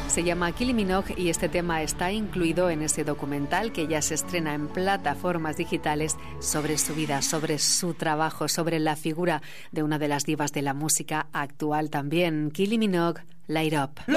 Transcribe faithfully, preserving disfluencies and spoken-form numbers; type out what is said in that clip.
Se llama Kylie Minogue y este tema está incluido en ese documental que ya se estrena en plataformas digitales sobre su vida, sobre su trabajo, sobre la figura de una de las divas de la música actual también, Kylie Minogue, Light Up.